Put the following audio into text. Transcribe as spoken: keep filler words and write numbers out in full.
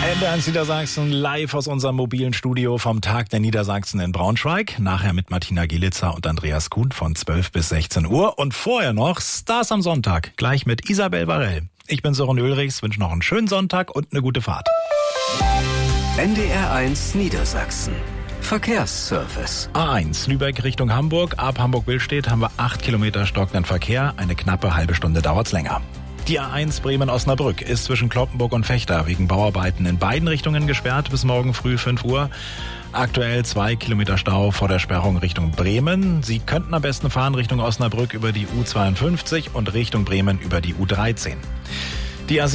N D R eins Niedersachsen live aus unserem mobilen Studio vom Tag der Niedersachsen in Braunschweig. Nachher mit Martina Gielitzer und Andreas Kuhn von zwölf bis sechzehn Uhr. Und vorher noch Stars am Sonntag, gleich mit Isabel Varell. Ich bin Sören Ulrichs, wünsche noch einen schönen Sonntag und eine gute Fahrt. N D R eins Niedersachsen. Verkehrsservice. A eins Lübeck Richtung Hamburg. Ab Hamburg-Willstedt haben wir acht Kilometer stockenden Verkehr. Eine knappe halbe Stunde dauert's länger. Die A eins Bremen-Osnabrück ist zwischen Kloppenburg und Vechta wegen Bauarbeiten in beiden Richtungen gesperrt bis morgen früh fünf Uhr. Aktuell zwei Kilometer Stau vor der Sperrung Richtung Bremen. Sie könnten am besten fahren Richtung Osnabrück über die U zweiundfünfzig und Richtung Bremen über die U dreizehn. Die A